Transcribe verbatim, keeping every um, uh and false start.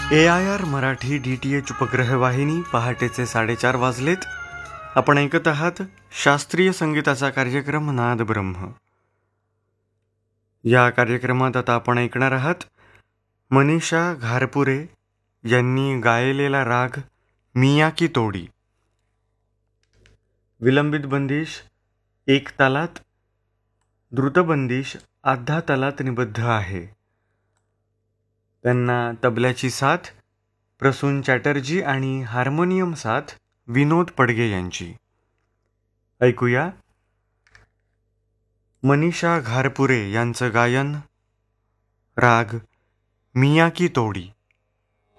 A I R Marathi D T H उपग्रह वाहिनी पहाटेचे साडेचार वाजलेत. आपण ऐकत आहात शास्त्रीय संगीताचा कार्यक्रम नाद ब्रह्म. या कार्यक्रमात आता आपण ऐकणार आहात मनीषा घारपुरे यांनी गायलेला राग मियाकी तोडी. विलंबित बंदिश एक तालात, द्रुतबंदिश अर्धा तालात निबद्ध आहे. त्यांना तबल्याची साथ प्रसून चॅटर्जी आणि हार्मोनियम साथ विनोद पडगे यांची. ऐकूया मनीषा घारपुरे यांचं गायन राग मियाकी तोडी.